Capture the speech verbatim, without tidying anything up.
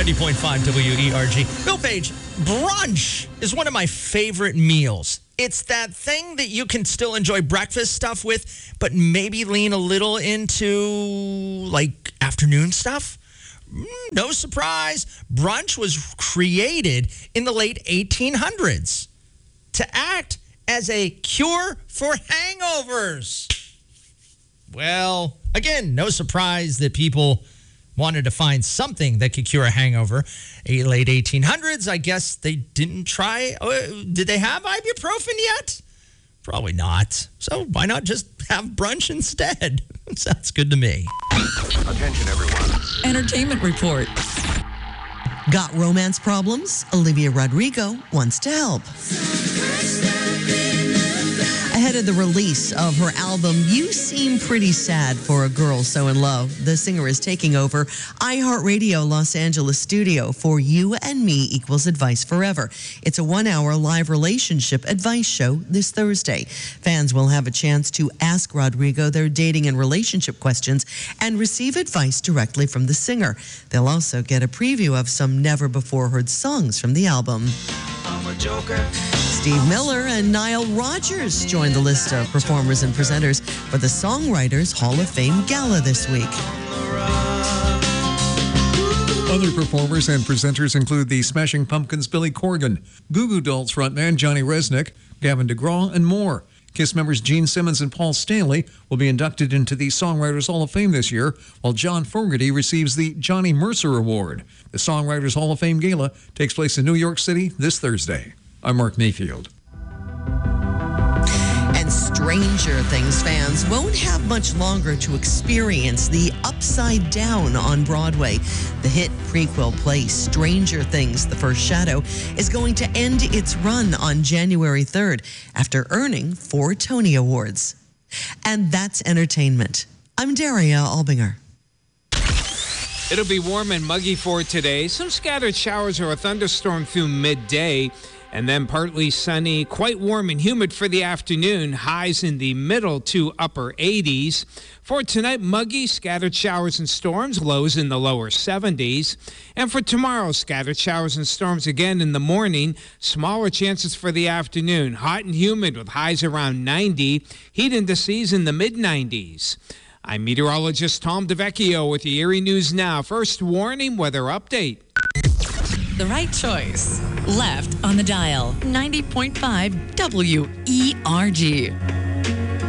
ninety point five W E R G. Bill Page, brunch is one of my favorite meals. It's that thing that you can still enjoy breakfast stuff with, but maybe lean a little into, like, afternoon stuff. Mm, no surprise. Brunch was created in the late eighteen hundreds to act as a cure for hangovers. Well, again, no surprise that people wanted to find something that could cure a hangover. A late eighteen hundreds, I guess they didn't try. Uh, did they have ibuprofen yet? Probably not. So why not just have brunch instead? Sounds good to me. Attention, everyone. Entertainment report. Got romance problems? Olivia Rodrigo wants to help. Ahead of the release of her album, You Seem Pretty Sad for a Girl So in Love, the singer is taking over iHeartRadio Los Angeles studio for You and Me Equals Advice Forever. It's a one-hour live relationship advice show this Thursday. Fans will have a chance to ask Rodrigo their dating and relationship questions and receive advice directly from the singer. They'll also get a preview of some never-before-heard songs from the album. I'm a joker. Steve Miller and Nile Rodgers joined the list of performers and presenters for the Songwriters Hall of Fame Gala this week. Other performers and presenters include the Smashing Pumpkins' Billy Corgan, Goo Goo Dolls frontman Johnny Resnick, Gavin DeGraw, and more. KISS members Gene Simmons and Paul Stanley will be inducted into the Songwriters Hall of Fame this year, while John Fogerty receives the Johnny Mercer Award. The Songwriters Hall of Fame Gala takes place in New York City this Thursday. I'm Mark Mayfield. And Stranger Things fans won't have much longer to experience the Upside Down on Broadway. The hit prequel play Stranger Things, The First Shadow, is going to end its run on January third after earning four Tony Awards. And that's entertainment. I'm Daria Albinger. It'll be warm and muggy for today. Some scattered showers or a thunderstorm through midday. And then partly sunny, quite warm and humid for the afternoon. Highs in the middle to upper eighties. For tonight, muggy, scattered showers and storms, lows in the lower seventies. And for tomorrow, scattered showers and storms again in the morning. Smaller chances for the afternoon. Hot and humid with highs around ninety. Heat indices in the mid nineties. I'm meteorologist Tom DeVecchio with the Erie News Now. First warning weather update. The right choice. Left on the dial. ninety point five W E R G.